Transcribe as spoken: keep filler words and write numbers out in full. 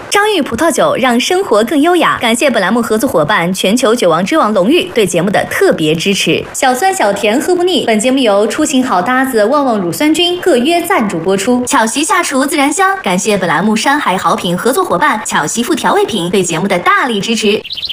张裕葡萄酒让生活更优雅。感谢本栏目合作伙伴全球酒王之王龙裕对节目的特别支持。小酸小甜喝不腻。本节目由出行好搭子旺旺乳酸菌特约赞助播出。巧媳下厨自然香。感谢本栏目山海好品合作伙伴巧媳妇调味品对节目的大力支持。